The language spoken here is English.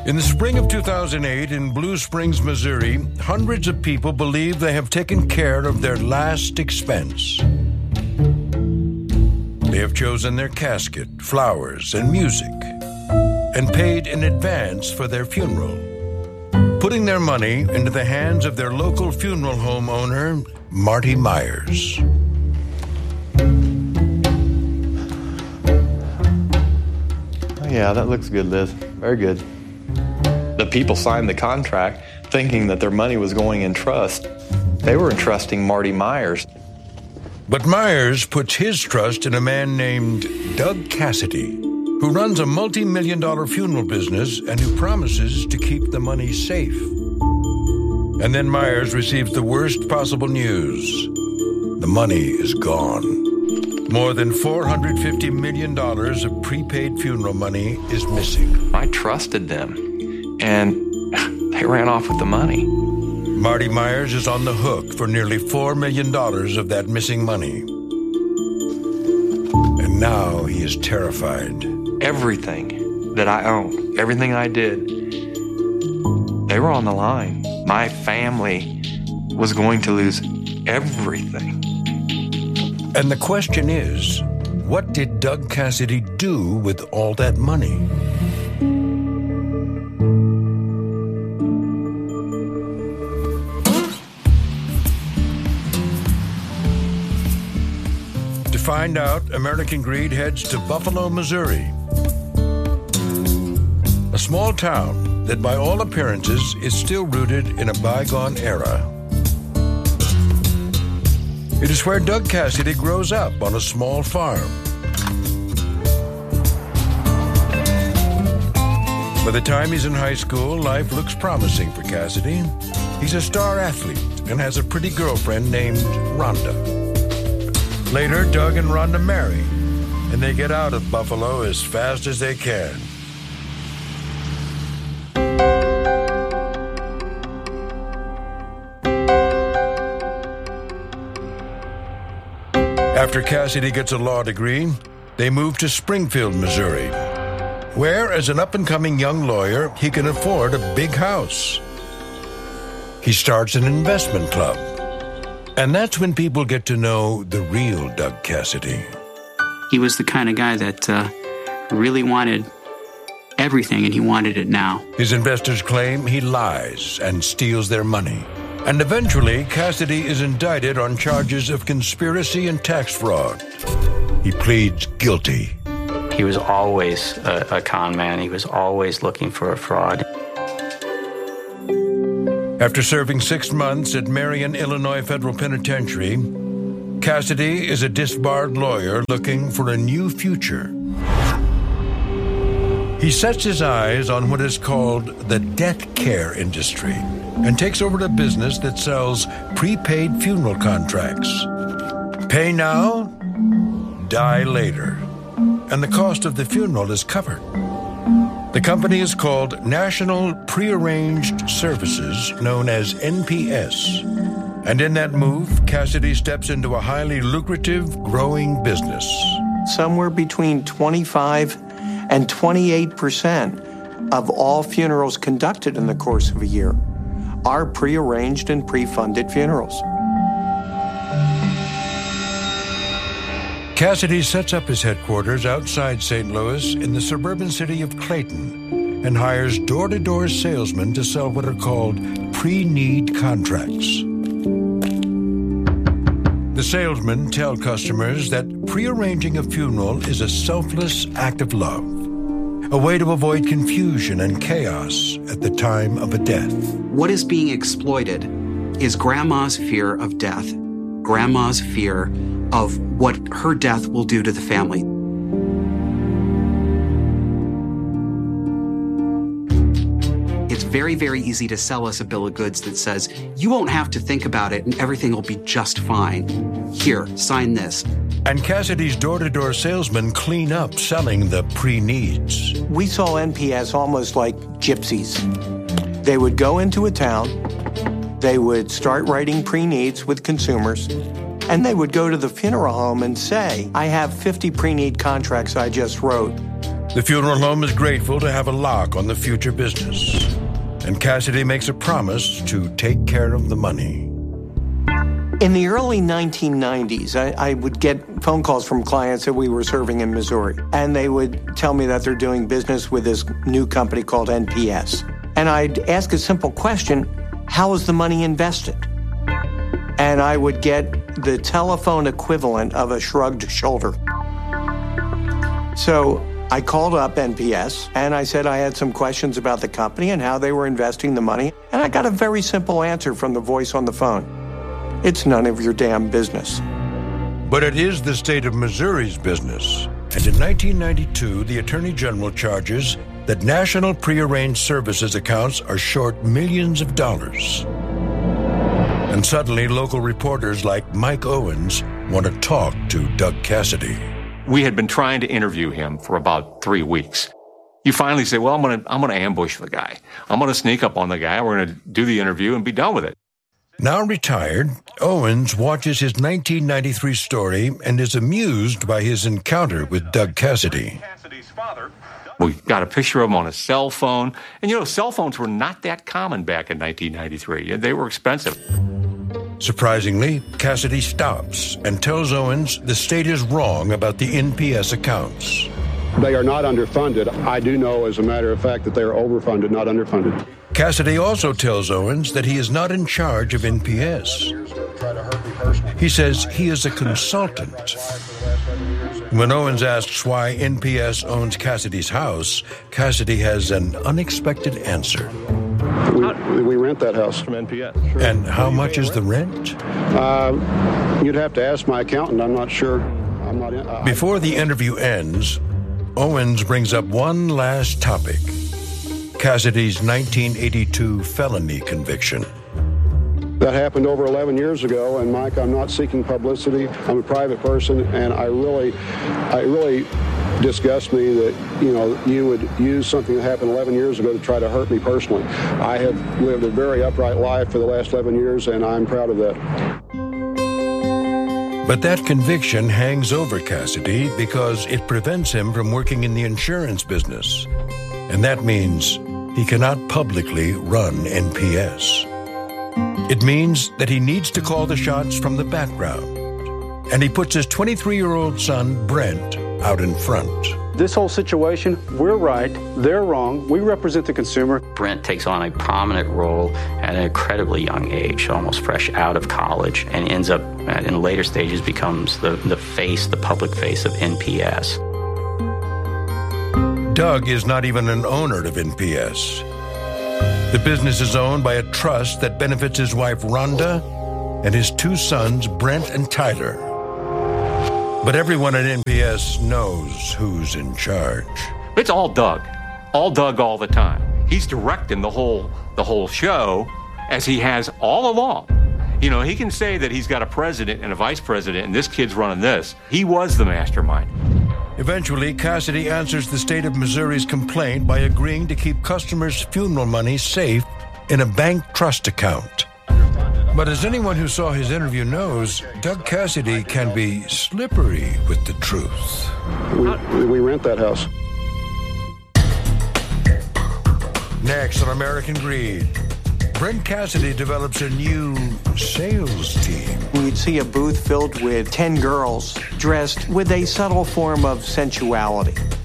In the spring of 2008 in Blue Springs, Missouri, hundreds of people believe they have taken care of their last expense. They have chosen their casket, flowers, and music, and paid in advance for their funeral, putting their money into the hands of their local funeral home owner, Marty Myers. Oh, yeah, that looks good, Liz. Very good. The people signed the contract thinking that their money was going in trust. They were entrusting Marty Myers. But Myers puts his trust in a man named Doug Cassidy, who runs a multi-million-dollar funeral business and who promises to keep the money safe. And then Myers receives the worst possible news. The money is gone. More than $450 million of prepaid funeral money is missing. I trusted them, and they ran off with the money. Marty Myers is on the hook for nearly $4 million of that missing money. And now he is terrified. Everything that I owned, everything I did, they were on the line. My family was going to lose everything. And the question is, what did Doug Cassidy do with all that money? To find out, American Greed heads to Buffalo, Missouri, a small town that by all appearances is still rooted in a bygone era. It is where Doug Cassidy grows up on a small farm. By the time he's in high school, life looks promising for Cassidy. He's a star athlete and has a pretty girlfriend named Rhonda. Later, Doug and Rhonda marry, and they get out of Buffalo as fast as they can. After Cassidy gets a law degree, they move to Springfield, Missouri, where, as an up-and-coming young lawyer, he can afford a big house. He starts an investment club, and that's when people get to know the real Doug Cassidy. He was the kind of guy that really wanted everything, and he wanted it now. His investors claim he lies and steals their money. And eventually, Cassidy is indicted on charges of conspiracy and tax fraud. He pleads guilty. He was always a con man. He was always looking for a fraud. After serving 6 months at Marion, Illinois Federal Penitentiary, Cassidy is a disbarred lawyer looking for a new future. He sets his eyes on what is called the death care industry and takes over a business that sells prepaid funeral contracts. Pay now, die later. And the cost of the funeral is covered. The company is called National Prearranged Services, known as NPS. And in that move, Cassidy steps into a highly lucrative, growing business. Somewhere between 25 and 28% of all funerals conducted in the course of a year are prearranged and pre-funded funerals. Cassidy sets up his headquarters outside St. Louis in the suburban city of Clayton and hires door-to-door salesmen to sell what are called pre-need contracts. The salesmen tell customers that prearranging a funeral is a selfless act of love, a way to avoid confusion and chaos at the time of a death. What is being exploited is grandma's fear of death, grandma's fear of what her death will do to the family. It's very, very easy to sell us a bill of goods that says, you won't have to think about it and everything will be just fine. Here, sign this. And Cassidy's door-to-door salesmen clean up selling the pre-needs. We saw NPS almost like gypsies. They would go into a town, they would start writing pre-needs with consumers, and they would go to the funeral home and say, I have 50 pre-need contracts I just wrote. The funeral home is grateful to have a lock on the future business, and Cassidy makes a promise to take care of the money. In the early 1990s, I would get phone calls from clients that we were serving in Missouri, and they would tell me that they're doing business with this new company called NPS. And I'd ask a simple question, how is the money invested? And I would get the telephone equivalent of a shrugged shoulder. So I called up NPS, and I said I had some questions about the company and how they were investing the money, and I got a very simple answer from the voice on the phone. It's none of your damn business. But it is the state of Missouri's business. And in 1992, the Attorney General charges that national prearranged services accounts are short millions of dollars. And suddenly, local reporters like Mike Owens want to talk to Doug Cassidy. We had been trying to interview him for about 3 weeks. You finally say, well, I'm going to ambush the guy. I'm going to sneak up on the guy. We're going to do the interview and be done with it. Now retired, Owens watches his 1993 story and is amused by his encounter with Doug Cassidy. We got a picture of him on a cell phone. And, cell phones were not that common back in 1993. They were expensive. Surprisingly, Cassidy stops and tells Owens the state is wrong about the NPS accounts. They are not underfunded. I do know, as a matter of fact, that they are overfunded, not underfunded. Cassidy also tells Owens that he is not in charge of NPS. He says he is a consultant. When Owens asks why NPS owns Cassidy's house, Cassidy has an unexpected answer. We rent that house from NPS. Sure. And how much is the rent? You'd have to ask my accountant. I'm not sure. I'm not in. Before the interview ends, Owens brings up one last topic: Cassidy's 1982 felony conviction. That happened over 11 years ago, and Mike, I'm not seeking publicity. I'm a private person, and it really disgusts me that, you would use something that happened 11 years ago to try to hurt me personally. I have lived a very upright life for the last 11 years, and I'm proud of that. But that conviction hangs over Cassidy because it prevents him from working in the insurance business. And that means he cannot publicly run NPS. It means that he needs to call the shots from the background. And he puts his 23-year-old son, Brent, out in front. This whole situation, we're right, they're wrong, we represent the consumer. Brent takes on a prominent role at an incredibly young age, almost fresh out of college, and ends up, in later stages, becomes the public face of NPS. Doug is not even an owner of NPS. The business is owned by a trust that benefits his wife, Rhonda, and his 2 sons, Brent and Tyler. But everyone at NPS knows who's in charge. It's all Doug all the time. He's directing the whole show, as he has all along. He can say that he's got a president and a vice president, and this kid's running this. He was the mastermind. Eventually, Cassidy answers the state of Missouri's complaint by agreeing to keep customers' funeral money safe in a bank trust account. But as anyone who saw his interview knows, Doug Cassidy can be slippery with the truth. We rent that house. Next on American Greed, Brent Cassidy develops a new sales team. We'd see a booth filled with 10 girls dressed with a subtle form of sensuality.